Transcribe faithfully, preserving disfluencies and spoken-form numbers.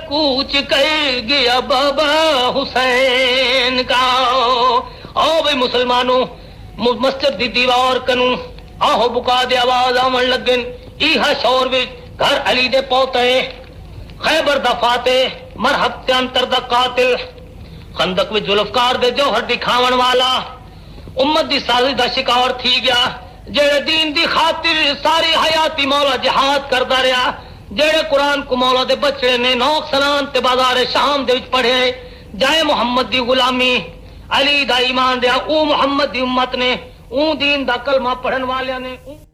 कूच कर गया बाबा हुसैन का। आओ भाई मुसलमानों, मस्जिद दी दीवार कनू आहो बुका दे आवाज आवन लगन। इहा शोर विच घर अली दे पोते खैबर दा फाते मरहब ते अंतर दा कातिल खंदक विच जुल्फकार दे जौहर दिखावन वाला उम्मत दी साजिश दा शिकार थी गया। जेड़े दीन दी खातिर सारी हयाती मौला जिहाद करदा रहा, जेड़े कुरान को मौला दे बच्चे ने नौक सलान ते बाजार शाम दे विच पढ़े, जाए मुहम्मद दी गुलामी अली दा ईमान दिया, ऊ मुहम्मद दी उम्मत ने ऊ दीन दा कलमा पढ़न वालियां ने।